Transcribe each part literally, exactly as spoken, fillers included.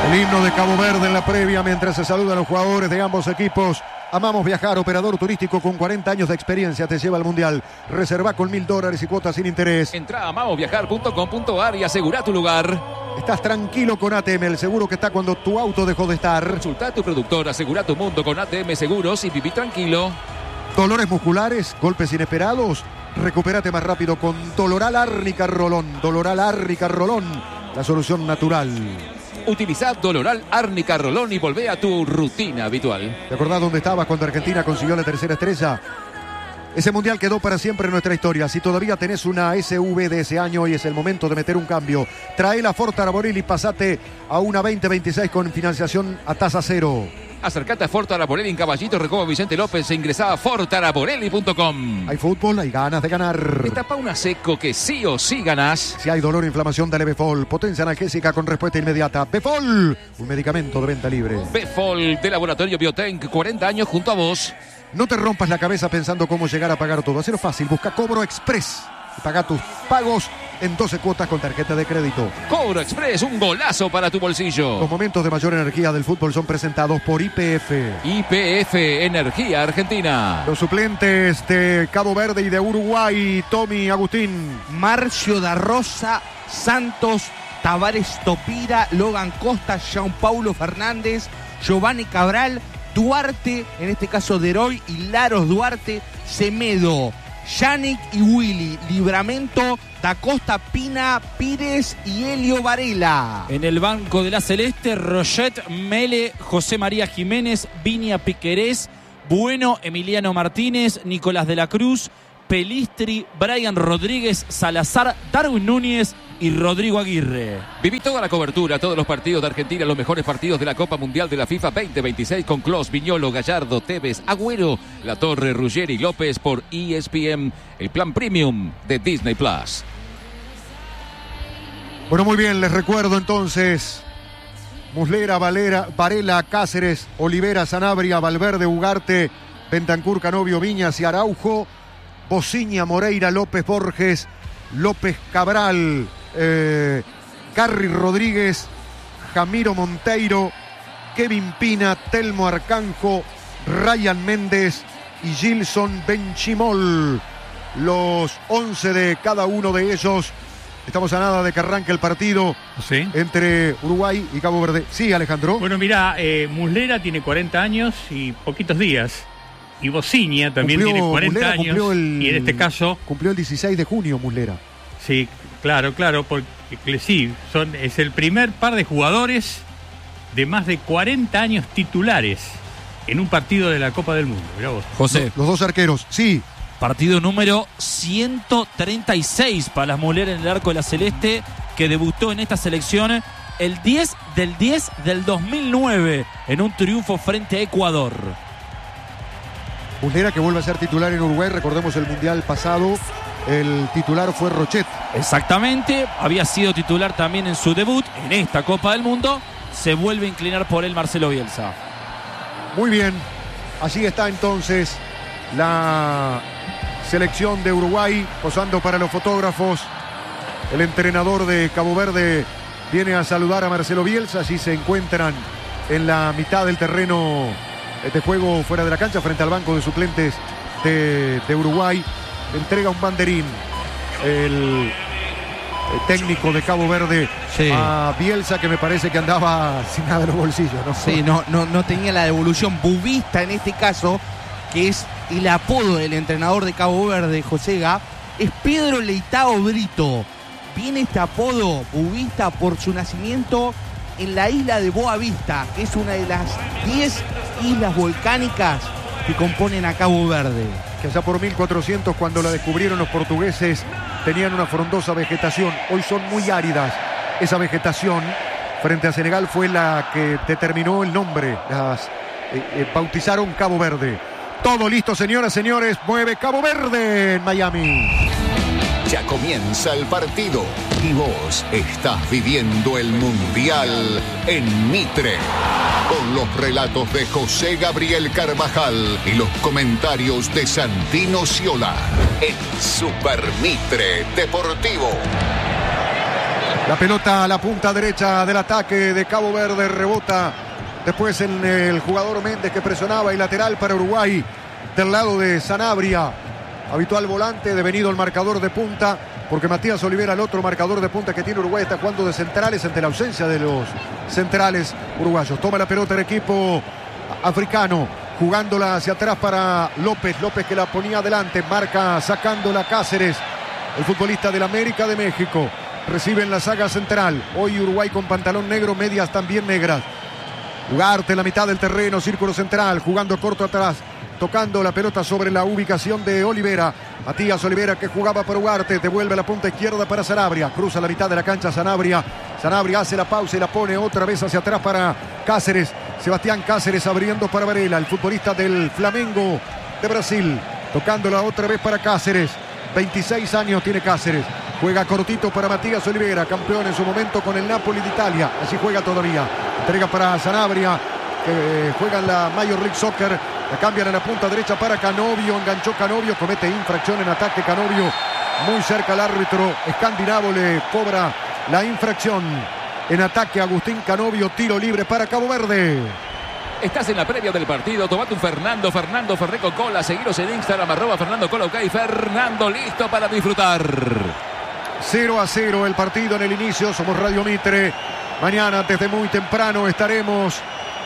El himno de Cabo Verde en la previa mientras se saludan los jugadores de ambos equipos. Amamos Viajar, operador turístico con cuarenta años de experiencia, te lleva al Mundial. Reserva con mil dólares y cuotas sin interés. Entra a amamos viajar punto com punto a r y asegura tu lugar. Estás tranquilo con A T M, el seguro que está cuando tu auto dejó de estar. Consulta a tu productor, asegura tu mundo con A T M Seguros y viví tranquilo. Dolores musculares, golpes inesperados. Recupérate más rápido con Doloral Árnica Rolón. Doloral Árnica Rolón, la solución natural. Utiliza Doloral Árnica Rolón y volvé a tu rutina habitual. ¿Te acordás dónde estabas cuando Argentina consiguió la tercera estrella? Ese mundial quedó para siempre en nuestra historia. Si todavía tenés una S V de ese año, hoy es el momento de meter un cambio. Trae la Ford Araborel y pasate a una veinte veintiséis con financiación a tasa cero. Acercate a Ford Araborelli en Caballito, Recoba Vicente López e ingresá a ford araborelli punto com. Hay fútbol, hay ganas de ganar. Etapa una seco que sí o sí ganás. Si hay dolor o inflamación, dale Befol. Potencia analgésica con respuesta inmediata. Befol, un medicamento de venta libre. Befol de Laboratorio Biotenc, cuarenta años junto a vos. No te rompas la cabeza pensando cómo llegar a pagar todo. Hacelo fácil, busca Cobro Express y paga tus pagos en doce cuotas con tarjeta de crédito. Cobro Express, un golazo para tu bolsillo. Los momentos de mayor energía del fútbol son presentados por Y P F. Y P F, Energía Argentina. Los suplentes de Cabo Verde y de Uruguay, Tommy, Agustín. Marcio da Rosa, Santos, Tavares Topira, Logan Costa, Jean Paulo Fernández, Giovanni Cabral, Duarte, en este caso Deroy y Laros Duarte, Semedo, Yannick y Willy, Libramento, Da Costa, Pina, Pires y Helio Varela. En el banco de la Celeste, Roget, Mele, José María Jiménez, Viña Piquerés, Bueno, Emiliano Martínez, Nicolás de la Cruz, Pelistri, Brian Rodríguez, Salazar, Darwin Núñez y Rodrigo Aguirre. Viví toda la cobertura, todos los partidos de Argentina, los mejores partidos de la Copa Mundial de la FIFA veinte veintiséis con Clos, Viñolo, Gallardo, Tevez, Agüero, La Torre, Ruggeri, López por E S P N, el plan premium de Disney Plus. Bueno, muy bien, les recuerdo entonces: Muslera, Valera, Varela, Cáceres, Olivera, Sanabria, Valverde, Ugarte, Bentancur, Canovio, Viñas y Araujo, Bociña, Moreira, López, Borges, López, Cabral, eh, Carri Rodríguez, Jamiro Monteiro, Kevin Pina, Telmo Arcanjo, Ryan Méndez y Gilson Benchimol. Los once de cada uno de ellos. Estamos a nada de que arranque el partido ¿Sí? entre Uruguay y Cabo Verde. Sí, Alejandro. Bueno, mira, eh, Muslera tiene cuarenta años y poquitos días. Y Bociña también Cumplió- tiene cuarenta Muslera años. cumplió el- Y en este caso, Cumplió el dieciséis de junio, Muslera. sí, claro, claro, porque sí, son, es el primer par de jugadores de más de cuarenta años titulares en un partido de la Copa del Mundo. Mirá vos. José, Los dos arqueros, sí. partido número ciento treinta y seis para las muleras en el arco de la Celeste, que debutó en esta selección el diez del diez del dos mil nueve en un triunfo frente a Ecuador. Muslera que vuelve a ser titular en Uruguay. Recordemos el mundial pasado, el titular fue Rochet. Exactamente, había sido titular también en su debut en esta Copa del Mundo. Se vuelve a inclinar por él Marcelo Bielsa. Muy bien, allí está entonces la selección de Uruguay posando para los fotógrafos. El entrenador de Cabo Verde viene a saludar a Marcelo Bielsa. Allí se encuentran en la mitad del terreno de juego fuera de la cancha frente al banco de suplentes de, de Uruguay. Entrega un banderín el, el técnico de Cabo Verde Sí. a Bielsa, que me parece que andaba sin nada en los bolsillos, ¿no? Sí, no, no, no tenía la devolución bubista en este caso, que es el apodo del entrenador de Cabo Verde, Josega, es Pedro Leitao Brito. Viene este apodo bubista por su nacimiento en la isla de Boa Vista, que es una de las diez islas volcánicas que componen a Cabo Verde. Que allá por mil cuatrocientos, cuando la descubrieron los portugueses, tenían una frondosa vegetación. Hoy son muy áridas. Esa vegetación frente a Senegal fue la que determinó el nombre. Las eh, eh, bautizaron Cabo Verde. Todo listo, señoras, señores. Mueve Cabo Verde en Miami. Ya comienza el partido y vos estás viviendo el Mundial en Mitre. Con los relatos de José Gabriel Carvajal y los comentarios de Santino Sciolà en Super Mitre Deportivo. La pelota a la punta derecha del ataque de Cabo Verde, rebota después en el jugador Méndez que presionaba y lateral para Uruguay del lado de Sanabria, habitual volante, devenido el marcador de punta, porque Matías Olivera, el otro marcador de punta que tiene Uruguay, está jugando de centrales ante la ausencia de los centrales uruguayos. Toma la pelota el equipo africano, jugándola hacia atrás para López, López que la ponía adelante, marca sacándola Cáceres, el futbolista del América de México. Recibe en la saga central, hoy Uruguay con pantalón negro, medias también negras. Ugarte en la mitad del terreno, círculo central, jugando corto atrás, tocando la pelota sobre la ubicación de Olivera. Matías Olivera que jugaba para Ugarte, devuelve la punta izquierda para Sanabria, cruza la mitad de la cancha Sanabria. Sanabria hace la pausa y la pone otra vez hacia atrás para Cáceres. Sebastián Cáceres abriendo para Varela, el futbolista del Flamengo de Brasil, tocándola otra vez para Cáceres. veintiséis años tiene Cáceres. Juega cortito para Matías Olivera, campeón en su momento con el Napoli de Italia. Así juega todavía. Entrega para Sanabria, que juega en la Major League Soccer. La cambian en la punta derecha para Canovio. Enganchó Canovio, comete infracción en ataque Canovio. Muy cerca al árbitro escandinavo, le cobra la infracción. En ataque Agustín Canovio, tiro libre para Cabo Verde. Estás en la previa del partido, tomate un Fernando, Fernando Ferré con cola, seguiros en Instagram, arroba Fernando Cola, ok, Fernando listo para disfrutar. cero a cero el partido en el inicio, somos Radio Mitre. Mañana desde muy temprano estaremos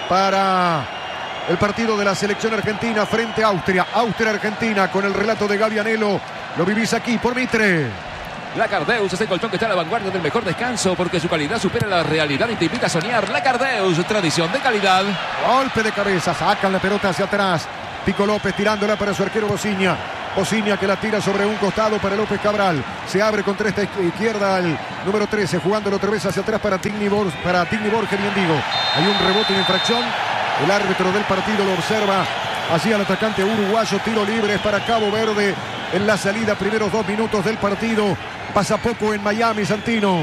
para el partido de la selección argentina frente a Austria. Austria-Argentina con el relato de Gaby Anelo. Lo vivís aquí por Mitre. Lacardeus es el colchón que está a la vanguardia del mejor descanso porque su calidad supera la realidad y te invita a soñar. Lacardeus, tradición de calidad. Golpe de cabeza, sacan la pelota hacia atrás. Pico López tirándola para su arquero Bociña. Bociña que la tira sobre un costado para López Cabral. Se abre contra esta izquierda el número trece, jugándolo otra vez hacia atrás para Tigni Borges, para Tigni Borges, bien digo. Hay un rebote de infracción. El árbitro del partido lo observa. Así al atacante uruguayo, tiro libre para Cabo Verde en la salida, primeros dos minutos del partido. Pasa poco en Miami, Santino.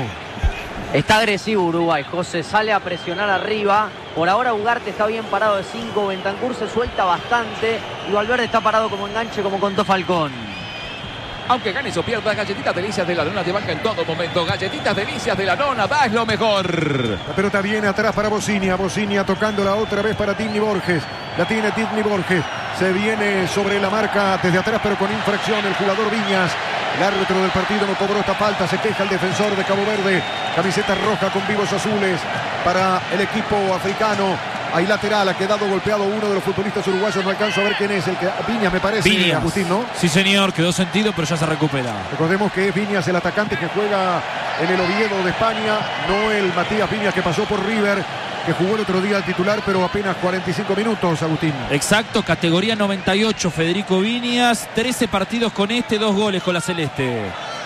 Está agresivo Uruguay, José, sale a presionar arriba. Por ahora Ugarte está bien parado de cinco, Bentancur se suelta bastante y Valverde está parado como enganche, como contó Falcón. Aunque ganes o pierdas, Galletitas Delicias de la Nona te banca en todo momento. Galletitas Delicias de la Nona, das lo mejor. La pelota viene atrás para Bociña. Bociña tocándola otra vez para Tigni Borges. La tiene Tigni Borges. Se viene sobre la marca desde atrás, pero con infracción el jugador Viñas. El árbitro del partido no cobró esta falta. Se queja el defensor de Cabo Verde. Camiseta roja con vivos azules para el equipo africano. Hay lateral, ha quedado golpeado uno de los futbolistas uruguayos. No alcanzo a ver quién es. El que Viñas, me parece, Viñas. Agustín, ¿no? Sí, señor, quedó sentido, pero ya se recupera. Recordemos que es Viñas el atacante que juega en el Oviedo de España. No el Matías Viñas que pasó por River, que jugó el otro día al titular, pero apenas cuarenta y cinco minutos, Agustín. Exacto, categoría noventa y ocho, Federico Viñas. trece partidos con este, dos goles con la Celeste.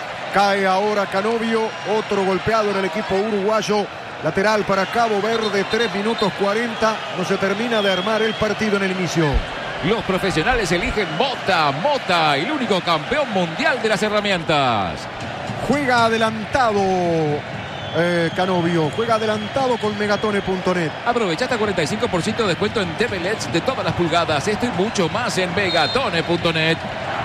Cae ahora Canovio, otro golpeado en el equipo uruguayo. Lateral para Cabo Verde, tres minutos cuarenta. No se termina de armar el partido en el inicio. Los profesionales eligen Mota, Mota, el único campeón mundial de las herramientas. Juega adelantado eh, Canovio, juega adelantado con megatone punto net. Aprovecha hasta cuarenta y cinco por ciento de descuento en T V L E Ds de todas las pulgadas. Esto y mucho más en megatone punto net.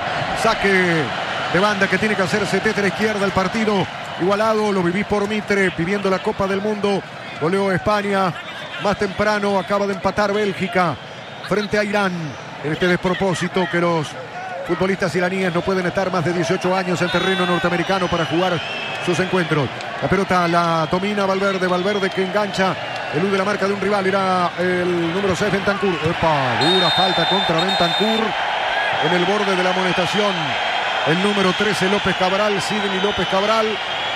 Saque de banda que tiene que hacerse desde la izquierda el partido. Igualado, lo vivís por Mitre, pidiendo la Copa del Mundo. Goleó España más temprano, acaba de empatar Bélgica frente a Irán. En este despropósito que los futbolistas iraníes no pueden estar más de dieciocho años en terreno norteamericano para jugar sus encuentros. La pelota la domina Valverde, Valverde que engancha, elude la marca de un rival, era el número seis Bentancur. Epa, dura falta contra Bentancur en el borde de la amonestación. El número trece López Cabral, Sidney López Cabral.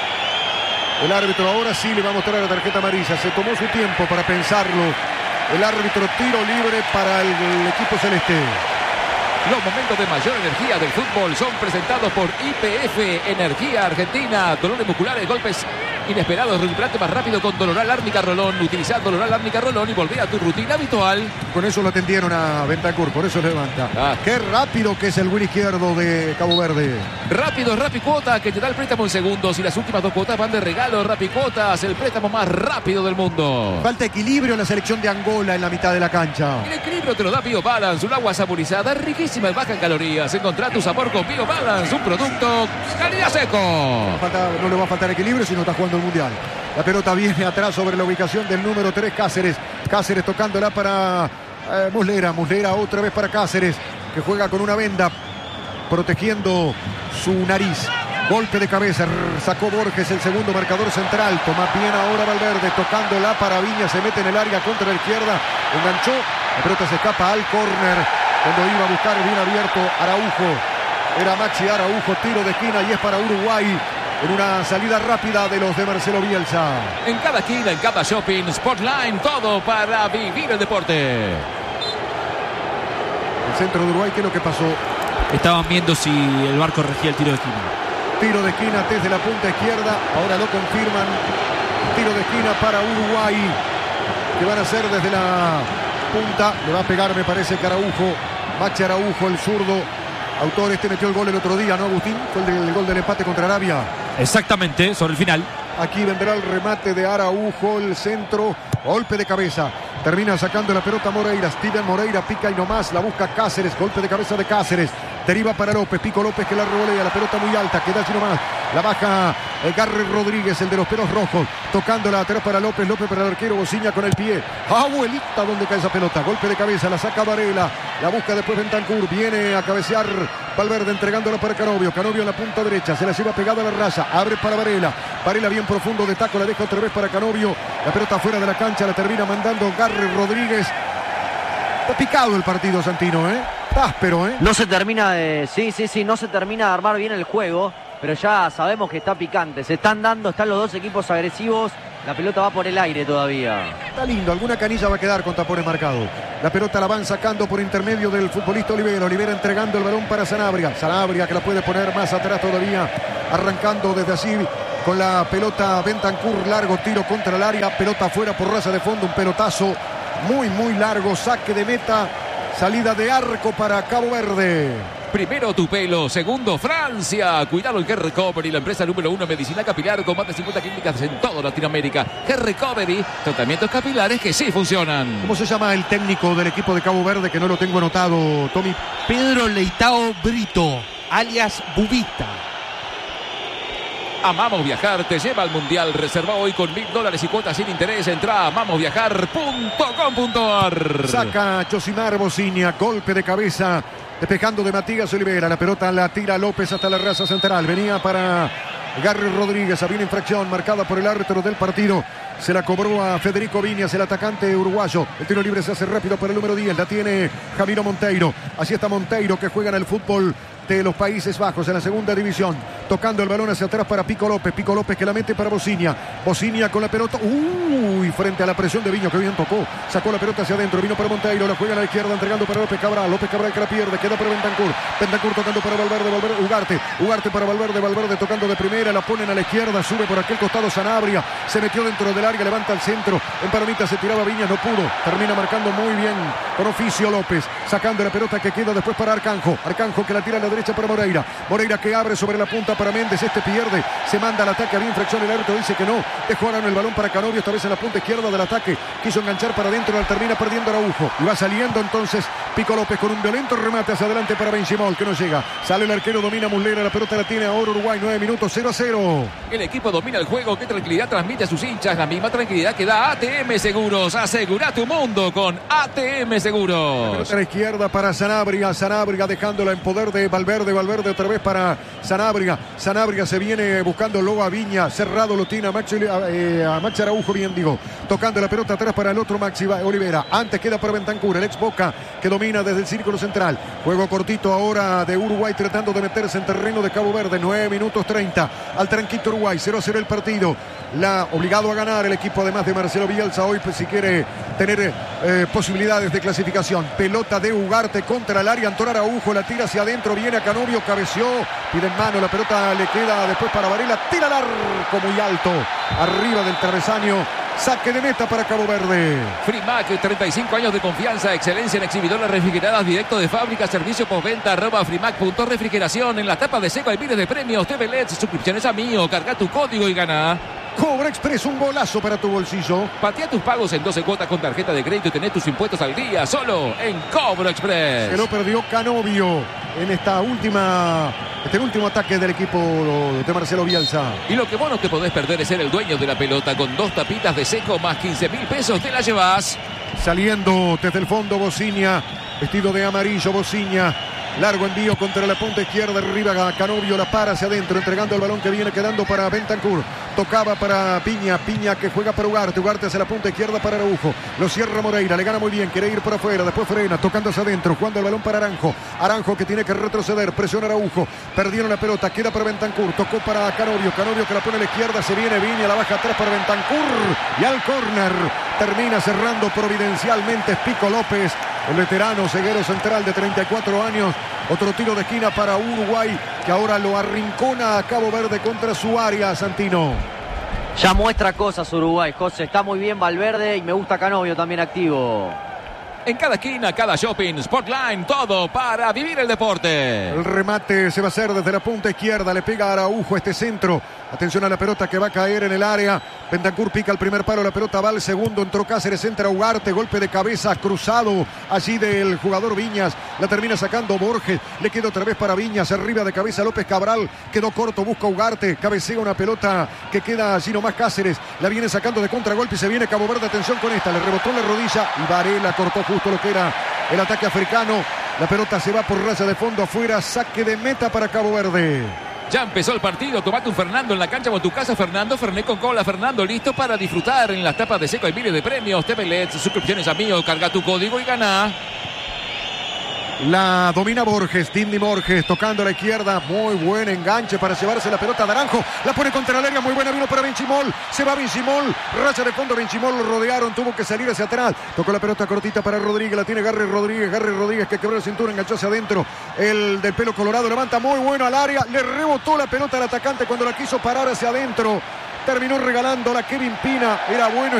El árbitro ahora sí le va a mostrar la tarjeta amarilla. Se tomó su tiempo para pensarlo. El árbitro, tiro libre para el, el equipo celeste. Los momentos de mayor energía del fútbol son presentados por I P F Energía Argentina. Dolores musculares, golpes inesperados, recuperate más rápido con Doloral Árnica Rolón. Utiliza Doloral Árnica Rolón y volvé a tu rutina habitual. Con eso lo atendieron a Bentancur, por eso levanta. Ah. Qué rápido que es el win izquierdo de Cabo Verde. Rápido, Rapicuota, que te da el préstamo en segundos y las últimas dos cuotas van de regalo. Rapicuotas, el préstamo más rápido del mundo. Falta equilibrio en la selección de Angola en la mitad de la cancha. El equilibrio te lo da BioBalance, un agua saborizada, riquísima y baja en calorías. Encontrá tu sabor con BioBalance, un producto calidad seco. Falta, no le va a faltar equilibrio si no está jugando del Mundial. La pelota viene atrás sobre la ubicación del número tres, Cáceres. Cáceres tocándola para eh, Muslera. Muslera otra vez para Cáceres, que juega con una venda protegiendo su nariz. Golpe de cabeza, sacó Borges, el segundo marcador central. Toma bien ahora Valverde, tocándola para Viña, se mete en el área contra la izquierda, enganchó, la pelota se escapa al córner, cuando iba a buscar bien abierto Araujo. Era Maxi Araujo, tiro de esquina y es para Uruguay, en una salida rápida de los de Marcelo Bielsa. En cada esquina, en cada shopping, Sportline, todo para vivir el deporte. El centro de Uruguay, ¿qué es lo que pasó? Estaban viendo si el Barco regía el tiro de esquina. Tiro de esquina desde la punta izquierda, ahora lo confirman. Tiro de esquina para Uruguay, que van a hacer desde la punta. Le va a pegar, me parece, que Araujo. Maxi Araujo, el zurdo. Autor, este metió el gol el otro día, ¿no, Agustín? Fue el, del, el gol del empate contra Arabia. Exactamente, sobre el final. Aquí vendrá el remate de Araujo, el centro, golpe de cabeza. Termina sacando la pelota Moreira. Steven Moreira pica y nomás, la busca Cáceres. Golpe de cabeza de Cáceres. Deriva para López. Pico López que la revolea. La pelota muy alta. Queda así nomás. La baja el Garry Rodríguez, el de los pelos rojos. Tocándola atrás para López. López para el arquero. Bociña con el pie. Abuelita, ¿dónde cae esa pelota? Golpe de cabeza. La saca Varela. La busca después Bentancur. Viene a cabecear Valverde entregándola para Canovio. Canovio en la punta derecha. Se la lleva pegada a la raya. Abre para Varela. Varela bien profundo de taco. La deja otra vez para Canovio. La pelota fuera de la cancha. La termina mandando Garry Rodríguez. Está picado el partido, Santino, ¿eh? Está áspero, ¿eh? No se termina de... Sí, sí, sí, no se termina de armar bien el juego, pero ya sabemos que está picante. Se están dando, están los dos equipos agresivos. La pelota va por el aire todavía. Está lindo, alguna canilla va a quedar con tapones marcados. La pelota la van sacando por intermedio del futbolista Olivera. Olivera entregando el balón para Sanabria. Sanabria que la puede poner más atrás todavía. Arrancando desde así con la pelota Bentancur. Largo tiro contra el área. Pelota afuera por raza de fondo. Un pelotazo muy, muy largo. Saque de meta. Salida de arco para Cabo Verde. Primero tu pelo, segundo Francia. Cuidado el Hair Recovery, la empresa número uno en medicina capilar con más de cincuenta clínicas en toda Latinoamérica. Hair Recovery, tratamientos capilares que sí funcionan. ¿Cómo se llama el técnico del equipo de Cabo Verde que no lo tengo anotado, Tommy? Pedro Leitao Brito, alias Bubista. Amamos Viajar, te lleva al Mundial. Reserva hoy con mil dólares y cuotas sin interés. Entra a amamos viajar punto com punto ar. Saca Josimar Bociña, golpe de cabeza, despejando de Matías Olivera. La pelota la tira López hasta la raza central. Venía para Garry Rodríguez. Había una infracción marcada por el árbitro del partido. Se la cobró a Federico Viñas, el atacante uruguayo. El tiro libre se hace rápido para el número diez. La tiene Jamiro Monteiro. Así está Monteiro, que juega en el fútbol de los Países Bajos en la segunda división, tocando el balón hacia atrás para Pico López. Pico López que la mete para Bociña. Bociña con la pelota. Uy, frente a la presión de Viño, que bien tocó. Sacó la pelota hacia adentro. Vino para Monteiro. La juega a la izquierda entregando para López Cabral. López Cabral que la pierde. Queda para Bentancur. Bentancur tocando para Valverde. Valverde. Ugarte. Ugarte para Valverde. Valverde tocando de primera. La ponen a la izquierda. Sube por aquel costado Sanabria. Se metió dentro del área. Levanta al centro. En Palomita se tiraba Viñas. No pudo. Termina marcando muy bien con oficio López. Sacando la pelota que queda después para Arcanjo. Arcanjo que la tira a la derecha para Moreira. Moreira que abre sobre la punta para Méndez. Este pierde. Se manda al ataque. Había infracción. El árbitro dice que no. Dejó ahora el balón para Canovio. Esta vez en la punta izquierda del ataque. Quiso enganchar para adentro. La termina perdiendo Araujo. Y va saliendo entonces Pico López con un violento remate hacia adelante para Benzimol, que no llega. Sale el arquero. Domina Muslera. La pelota la tiene ahora Uruguay. nueve minutos. cero a cero. El equipo domina el juego. Qué tranquilidad transmite a sus hinchas. La misma tranquilidad que da A T M Seguros. Asegura tu mundo con A T M Seguros. La pelota a la izquierda para Sanabria. Sanabria dejándola en poder de Valverde. Valverde otra vez para Sanabria. Sanabria se viene buscando luego a Viña. Cerrado lo tiene a Maxi, eh, a Maxi Araujo, bien digo. Tocando la pelota atrás para el otro Maxi Olivera. Antes queda para Bentancur, el ex Boca, que domina desde el círculo central. Juego cortito ahora de Uruguay tratando de meterse en terreno de Cabo Verde. nueve minutos treinta. Al tranquito Uruguay. cero a cero el partido. La obligado a ganar el equipo además de Marcelo Bielsa hoy, pues, si quiere tener eh, posibilidades de clasificación. Pelota de Ugarte contra el área. Antón Araujo la tira hacia adentro. Viene a Canovio, cabeció, pide en mano. La pelota le queda después para Varela. Tira al arco muy alto. Arriba del travesaño. Saque de meta para Cabo Verde. Frimac, treinta y cinco años de confianza, excelencia en exhibidoras refrigeradas, directo de fábrica, servicio postventa, arroba frimac punto refrigeración. En la tapa de seco hay miles de premios, T V L E Ds, suscripciones a Mío. Carga tu código y gana. Cobra Express, un golazo para tu bolsillo. Patea tus pagos en doce cuotas con tarjeta de crédito y tenés tus impuestos al día, solo en Cobro Express. Se lo perdió Canovio en esta última, este último ataque del equipo de Marcelo Bielsa. Y lo que vos no te podés perder es ser el dueño de la pelota. Con dos tapitas de seco más quince mil pesos te la llevas. Saliendo desde el fondo Bociña, vestido de amarillo Bociña. Largo envío contra la punta izquierda, arriba Canovio, la para hacia adentro, entregando el balón que viene quedando para Bentancur. Tocaba para Piña, Piña que juega para Ugarte, Ugarte hacia la punta izquierda para Araujo. Lo cierra Moreira, le gana muy bien, quiere ir por afuera, después frena, tocando hacia adentro, jugando el balón para Aranjo. Aranjo que tiene que retroceder, presiona Araujo, perdieron la pelota, queda para Bentancur, tocó para Canovio, Canovio que la pone a la izquierda, se viene Viña, la baja atrás para Bentancur y al córner termina cerrando providencialmente Pico López. El veterano ceguero central de treinta y cuatro años. Otro tiro de esquina para Uruguay, que ahora lo arrincona a Cabo Verde contra su área, Santino. Ya muestra cosas Uruguay, José. Está muy bien Valverde y me gusta Canovio también activo. En cada esquina, cada shopping, Sportline, todo para vivir el deporte. El remate se va a hacer desde la punta izquierda, le pega a Araujo este centro. Atención a la pelota que va a caer en el área. Bentancur pica el primer palo, la pelota va al segundo, entró Cáceres, entra Ugarte, golpe de cabeza cruzado allí del jugador Viñas. La termina sacando Borges, le queda otra vez para Viñas, arriba de cabeza López Cabral, quedó corto, busca Ugarte, cabecea una pelota que queda allí nomás Cáceres, la viene sacando de contragolpe y se viene Cabo Verde, atención con esta, le rebotó en la rodilla y Varela cortó justo lo que era el ataque africano. La pelota se va por raya de fondo afuera, saque de meta para Cabo Verde. Ya empezó el partido, tomate un Fernando en la cancha o en tu casa, Fernando, Fernet con cola, Fernando, listo para disfrutar. En las tapas de seco hay miles de premios, T V L E D, suscripciones a Mío, carga tu código y gana. La domina Borges, Tindy Borges tocando a la izquierda, muy buen enganche para llevarse la pelota de Aranjo, la pone contra la área, muy buena, vino para Benchimol, se va Benchimol, raya de fondo, Benchimol lo rodearon, tuvo que salir hacia atrás, tocó la pelota cortita para Rodríguez, la tiene Garry Rodríguez, Garry Rodríguez que quebró la cintura, enganchó hacia adentro, el del pelo colorado levanta muy bueno al área, le rebotó la pelota al atacante cuando la quiso parar hacia adentro. Terminó regalándola Kevin Pina. Era bueno